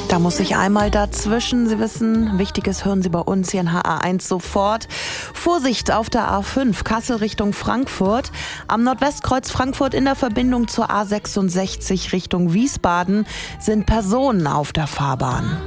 Da muss ich einmal dazwischen. Sie wissen, Wichtiges hören Sie bei uns hier in HR1 sofort. Vorsicht auf der A5, Kassel Richtung Frankfurt. Am Nordwestkreuz Frankfurt in der Verbindung zur A66 Richtung Wiesbaden sind Personen auf der Fahrbahn.